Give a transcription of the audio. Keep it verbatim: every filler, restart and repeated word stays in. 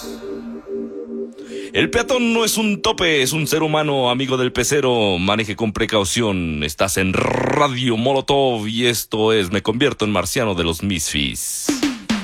El peatón no es un tope, es un ser humano, amigo del pecero. Maneje con precaución. Estás en Radio Molotov y esto es Me convierto en marciano de los Misfits.